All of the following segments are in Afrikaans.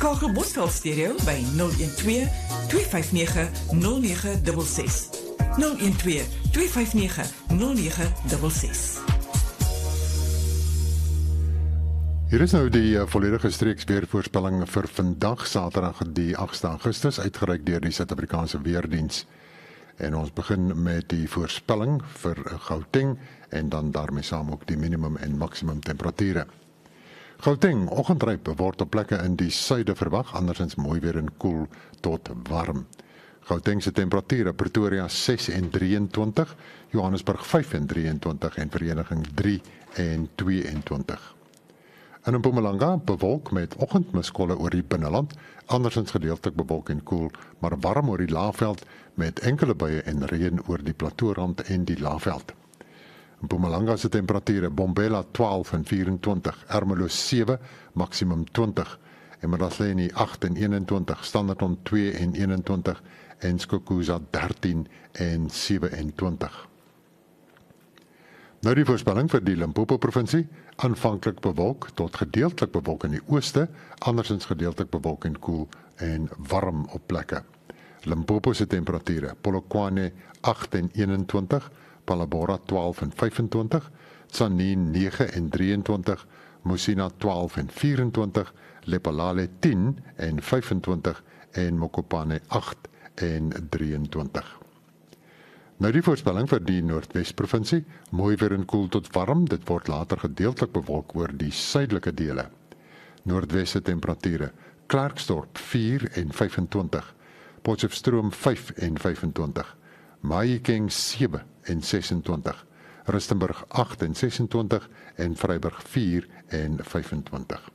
Skakel Bosveld Stereo by 012 259 0966. 012 259 0966. Hier is nou die volledige streeksweervoorspelling vir vandag, Saterdag die 8 Augustus, uitgereik deur die Suid-Afrikaanse Weerdiens. En ons begin met die voorspelling vir Gauteng en dan daarmee saam ook die minimum en maksimum temperature. Gauteng, oggendryp word op plekke in die suide verwag, andersins mooi weer en koel tot warm. Gauteng se temperature, Pretoria 6 en 23, Johannesburg 5 en 23 en Vereniging 3 en 22. In Mpumalanga bewolk met oggendmiskolle oor die binneland, andersins gedeeltelik bewolk en koel, maar warm oor die laafveld met enkele buie en reën oor die plateaurand en die laafveld. Mpumalanga se temperature, Bombela 12 en 24, Ermelo 7, maksimum 20, Emalahleni 8 en 21, Standerton 2 en 21 en Skukuza 13 en 27. Nou die voorspelling vir die Limpopo provinsie, aanvanklik bewolk tot gedeeltelik bewolk in die ooste, andersins gedeeltelik bewolk en koel en warm op plekke. Limpopo se temperature, Polokwane 8 en 21, Palabora 12 en 25, Tzaneen 9 en 23, Musina 12 en 24, Lephalale 10 en 25 en Mokopane 8 en 23. Nou die voorspelling vir die Noordwes-provinsie, mooi weer en koel tot warm, dit word later gedeeltelik bewolk oor die suidelike dele. Noordwes se temperature, Klerksdorp 4 en 25, Potchefstroom 5 en 25, Mahikeng 7 en 26, Rustenburg 8 en 26 en Vryburg 4 en 25.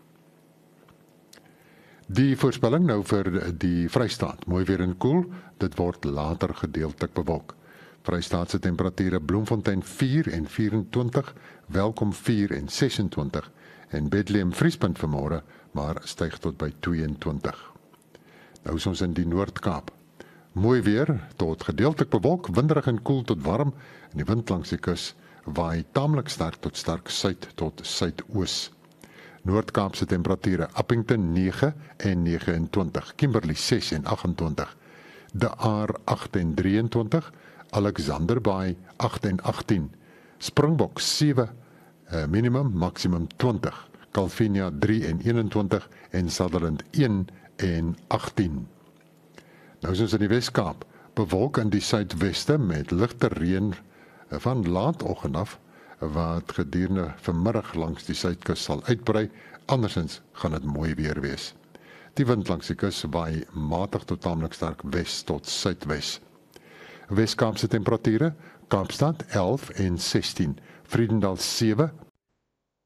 Die voorspelling nou vir die Vrystaat, mooi weer en koel, dit word later gedeeltelik bewolk. Vrystaat se temperature, Bloemfontein 4 en 24, Welkom 4 en 26 en Bethlehem vriespunt vanmôre, maar styg tot by 22. Nou is ons in die Noord-Kaap. Mooi weer tot gedeeltelik bewolk, winderig en koel tot warm en die wind langs die kus waai taamlik sterk tot sterk suid tot suidoos. Noord-Kaap se temperature, Appington 9 en 29, Kimberley 6 en 28, De Aar 8 en 23, Alexander Bay 8 en 18, Springbok 7, minimum, maximum 20, Calvinia 3 en 21 en Sutherland 1 en 18. Nou is ons in die Wes-Kaap, bewolk in die suidweste met ligte reën van laatoggend af, wat gedurende vanmiddag langs die suidkus sal uitbrei, andersins gaan dit mooi weer wees. Die wind langs die kus waai matig tot taamlik sterk wes tot suidwes. Wes-Kaapse temperature, Kaapstad 11 en 16, Vredendal 7,